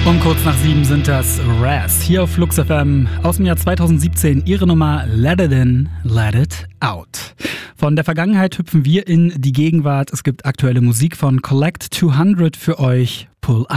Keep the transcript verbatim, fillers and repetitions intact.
Um kurz nach sieben sind das Raz hier auf Flux F M aus dem Jahr zweitausendsiebzehn. Ihre Nummer Let It In, Let It Out. Von der Vergangenheit hüpfen wir in die Gegenwart. Es gibt aktuelle Musik von Collect zweihundert für euch. Pull Up.